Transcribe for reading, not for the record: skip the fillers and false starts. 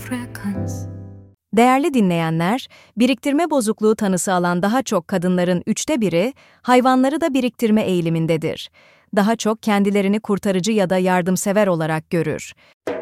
Değerli dinleyenler, biriktirme bozukluğu tanısı alan daha çok kadınların 1/3'ü, hayvanları da biriktirme eğilimindedir. Daha çok kendilerini kurtarıcı ya da yardımsever olarak görür.